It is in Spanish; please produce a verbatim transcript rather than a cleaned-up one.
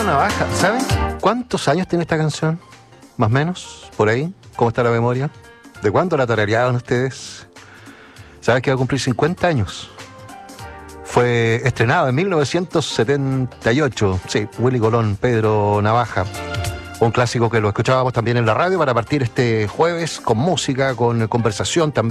Navaja. ¿Saben cuántos años tiene esta canción? Más o menos, por ahí. ¿Cómo está la memoria? ¿De cuándo la tarareaban ustedes? ¿Sabes que va a cumplir cincuenta años? Fue estrenado en mil novecientos setenta y ocho. Sí, Willy Colón, Pedro Navaja. Un clásico que lo escuchábamos también en la radio para partir este jueves con música, con conversación también.